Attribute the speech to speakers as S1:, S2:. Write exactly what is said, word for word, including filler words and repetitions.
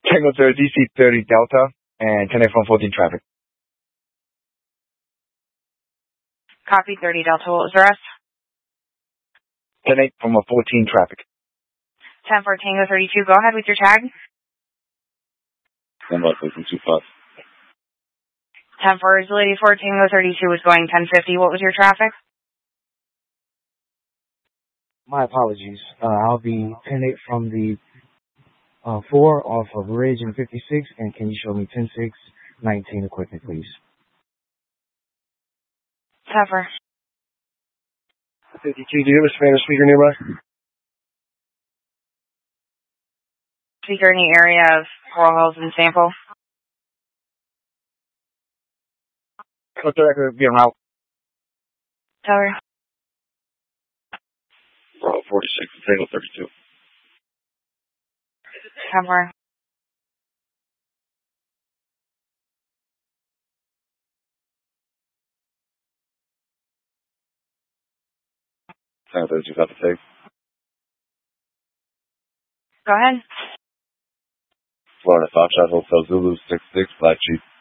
S1: Tango thirty, D C thirty Delta, and ten eight from fourteen traffic.
S2: Copy thirty Delta, what was the rest?
S1: ten eight from a fourteen traffic.
S2: ten four Tango thirty-two, go ahead with your tag.
S3: ten four from two five.
S2: ten four Zulu eighty-four, Tango thirty-two was going ten fifty, what was your traffic?
S4: My apologies. Uh, I'll be ten eight from the uh, four off of Ridge and fifty-six, and can you show me ten six nineteen equipment, please?
S2: ten four.
S1: fifty-two, do you have a Spanish speaker nearby?
S2: Speaker in the area of Coral Hills and Sample.
S1: Go directly, be en route.
S2: Tower.
S3: Bravo forty-six, Tango thirty-two.
S2: ten four.
S3: Tango thirty-two, got the tape.
S2: Go ahead.
S3: Florida Foxtrot Hotel Zulu six six, Black Chief.